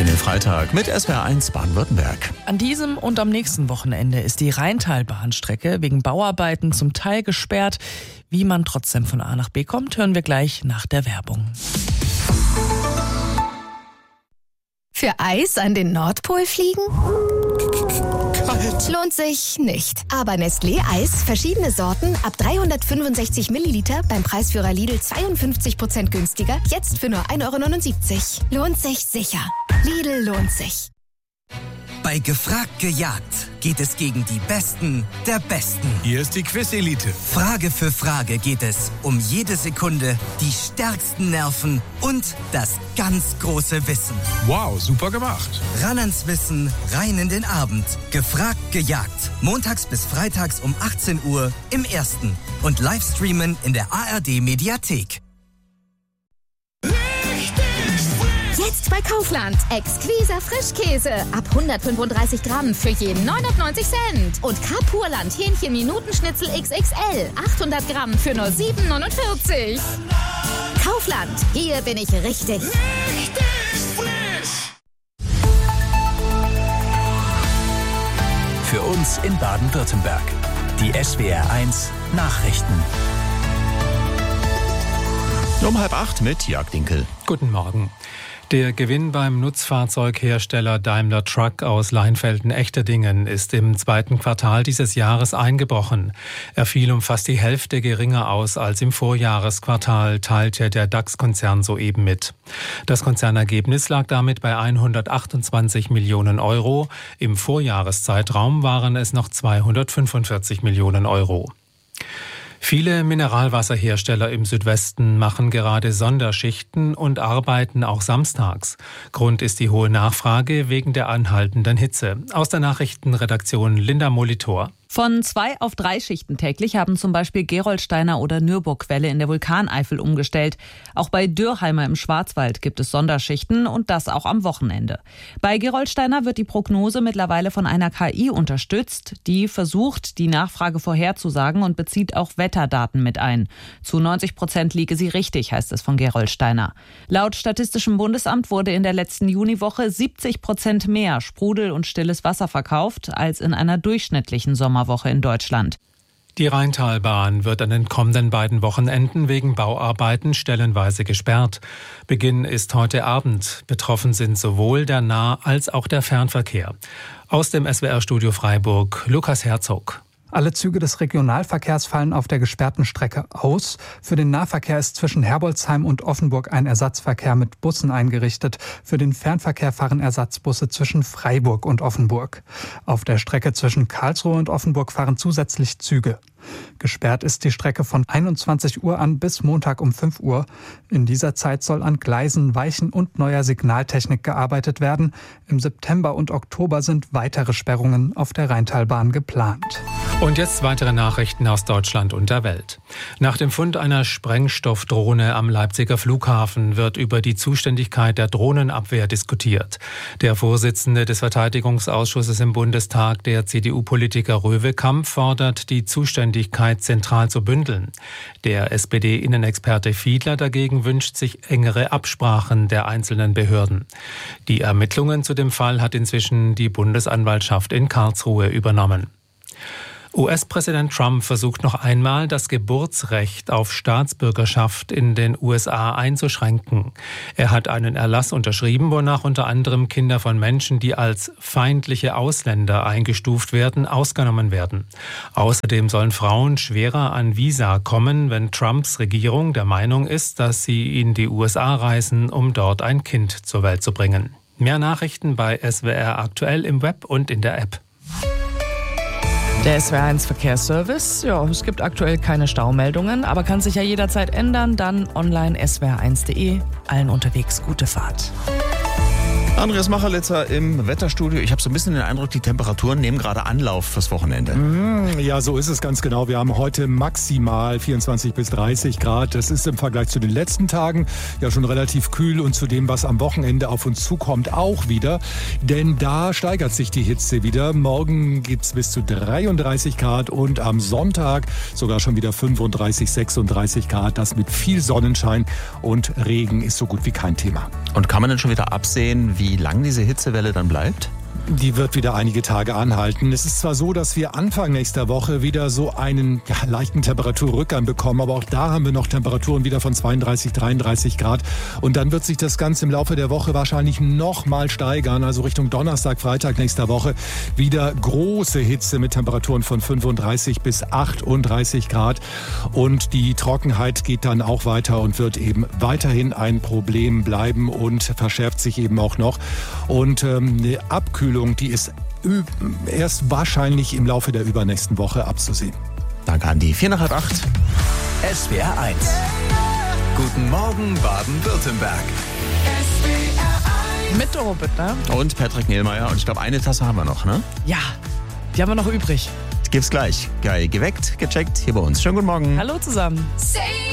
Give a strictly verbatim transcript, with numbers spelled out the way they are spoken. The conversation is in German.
in den Freitag mit S W R eins Baden-Württemberg. An diesem und am nächsten Wochenende ist die Rheintalbahnstrecke wegen Bauarbeiten zum Teil gesperrt. Wie man trotzdem von A nach B kommt, hören wir gleich nach der Werbung. Für Eis an den Nordpol fliegen? Kalt. Lohnt sich nicht. Aber Nestlé Eis, verschiedene Sorten, ab dreihundertfünfundsechzig Milliliter, beim Preisführer Lidl zweiundfünfzig Prozent günstiger, jetzt für nur ein Euro neunundsiebzig. Lohnt sich sicher. Lidl lohnt sich. Bei Gefragt gejagt geht es gegen die Besten der Besten. Hier ist die Quiz-Elite. Frage für Frage geht es um jede Sekunde, die stärksten Nerven und das ganz große Wissen. Wow, super gemacht. Ran ans Wissen, rein in den Abend. Gefragt gejagt. Montags bis freitags um achtzehn Uhr im Ersten. Und Livestreamen in der A R D-Mediathek. Jetzt bei Kaufland. Exquiser Frischkäse. Ab hundertfünfunddreißig Gramm für je neunundneunzig Cent. Und Kapurland Hähnchen-Minutenschnitzel X X L. achthundert Gramm für nur sieben neunundvierzig. Kaufland. Hier bin ich richtig. Richtig frisch. Für uns in Baden-Württemberg. Die S W R eins Nachrichten. Um halb acht mit Jörg Dinkel. Guten Morgen. Der Gewinn beim Nutzfahrzeughersteller Daimler Truck aus Leinfelden-Echterdingen ist im zweiten Quartal dieses Jahres eingebrochen. Er fiel um fast die Hälfte geringer aus als im Vorjahresquartal, teilte der DAX-Konzern soeben mit. Das Konzernergebnis lag damit bei hundertachtundzwanzig Millionen Euro. Im Vorjahreszeitraum waren es noch zweihundertfünfundvierzig Millionen Euro. Viele Mineralwasserhersteller im Südwesten machen gerade Sonderschichten und arbeiten auch samstags. Grund ist die hohe Nachfrage wegen der anhaltenden Hitze. Aus der Nachrichtenredaktion Linda Molitor. Von zwei auf drei Schichten täglich haben zum Beispiel Gerolsteiner oder Nürburgwelle in der Vulkaneifel umgestellt. Auch bei Dürrheimer im Schwarzwald gibt es Sonderschichten und das auch am Wochenende. Bei Gerolsteiner wird die Prognose mittlerweile von einer K I unterstützt, die versucht, die Nachfrage vorherzusagen und bezieht auch Wetterdaten mit ein. Zu neunzig Prozent liege sie richtig, heißt es von Gerolsteiner. Laut Statistischem Bundesamt wurde in der letzten Juniwoche siebzig Prozent mehr Sprudel- und stilles Wasser verkauft als in einer durchschnittlichen Sommerwoche in Deutschland. Die Rheintalbahn wird an den kommenden beiden Wochenenden wegen Bauarbeiten stellenweise gesperrt. Beginn ist heute Abend. Betroffen sind sowohl der Nah- als auch der Fernverkehr. Aus dem S W R-Studio Freiburg, Lukas Herzog. Alle Züge des Regionalverkehrs fallen auf der gesperrten Strecke aus. Für den Nahverkehr ist zwischen Herbolzheim und Offenburg ein Ersatzverkehr mit Bussen eingerichtet. Für den Fernverkehr fahren Ersatzbusse zwischen Freiburg und Offenburg. Auf der Strecke zwischen Karlsruhe und Offenburg fahren zusätzlich Züge. Gesperrt ist die Strecke von einundzwanzig Uhr an bis Montag um fünf Uhr. In dieser Zeit soll an Gleisen, Weichen und neuer Signaltechnik gearbeitet werden. Im September und Oktober sind weitere Sperrungen auf der Rheintalbahn geplant. Und jetzt weitere Nachrichten aus Deutschland und der Welt. Nach dem Fund einer Sprengstoffdrohne am Leipziger Flughafen wird über die Zuständigkeit der Drohnenabwehr diskutiert. Der Vorsitzende des Verteidigungsausschusses im Bundestag, der C D U-Politiker Röwekamp, fordert, die Zuständigkeit zentral zu bündeln. Der S P D-Innenexperte Fiedler dagegen wünscht sich engere Absprachen der einzelnen Behörden. Die Ermittlungen zu dem Fall hat inzwischen die Bundesanwaltschaft in Karlsruhe übernommen. U S-Präsident Trump versucht noch einmal, das Geburtsrecht auf Staatsbürgerschaft in den U S A einzuschränken. Er hat einen Erlass unterschrieben, wonach unter anderem Kinder von Menschen, die als feindliche Ausländer eingestuft werden, ausgenommen werden. Außerdem sollen Frauen schwerer an Visa kommen, wenn Trumps Regierung der Meinung ist, dass sie in die U S A reisen, um dort ein Kind zur Welt zu bringen. Mehr Nachrichten bei S W R aktuell im Web und in der App. Der S W R eins Verkehrsservice, ja, es gibt aktuell keine Staumeldungen, aber kann sich ja jederzeit ändern. Dann online s w r eins punkt de. Allen unterwegs gute Fahrt. Andreas Macherlitzer im Wetterstudio. Ich habe so ein bisschen den Eindruck, die Temperaturen nehmen gerade Anlauf fürs Wochenende. Mm, ja, so ist es ganz genau. Wir haben heute maximal vierundzwanzig bis dreißig Grad. Das ist im Vergleich zu den letzten Tagen ja schon relativ kühl und zu dem, was am Wochenende auf uns zukommt, auch wieder. Denn da steigert sich die Hitze wieder. Morgen gibt's bis zu dreiunddreißig Grad und am Sonntag sogar schon wieder fünfunddreißig, sechsunddreißig Grad. Das mit viel Sonnenschein und Regen ist so gut wie kein Thema. Und kann man denn schon wieder absehen, wie lang diese Hitzewelle dann bleibt? Die wird wieder einige Tage anhalten. Es ist zwar so, dass wir Anfang nächster Woche wieder so einen ja, leichten Temperaturrückgang bekommen, aber auch da haben wir noch Temperaturen wieder von zweiunddreißig, dreiunddreißig Grad. Und dann wird sich das Ganze im Laufe der Woche wahrscheinlich noch mal steigern. Also Richtung Donnerstag, Freitag nächster Woche wieder große Hitze mit Temperaturen von fünfunddreißig bis achtunddreißig Grad. Und die Trockenheit geht dann auch weiter und wird eben weiterhin ein Problem bleiben und verschärft sich eben auch noch. Und ähm, eine Abkühlung, die ist erst wahrscheinlich im Laufe der übernächsten Woche abzusehen. Danke, Andi. Vier nach halb acht. S W R eins. Guten Morgen, Baden-Württemberg. Mit Doro Bittner. Und Patrick Niehlmeier. Und ich glaube, eine Tasse haben wir noch, ne? Ja, die haben wir noch übrig. Gibt's gleich. Geil. Geweckt, gecheckt, hier bei uns. Schönen guten Morgen. Hallo zusammen. Say